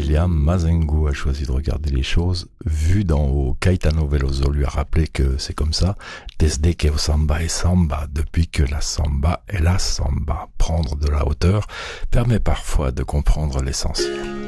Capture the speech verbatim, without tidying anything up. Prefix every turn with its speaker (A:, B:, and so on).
A: Eliam Mazengo a choisi de regarder les choses vues d'en haut. Caetano Veloso lui a rappelé que c'est comme ça. Desde que o samba est samba, depuis que la samba est la samba. Prendre de la hauteur permet parfois de comprendre l'essentiel.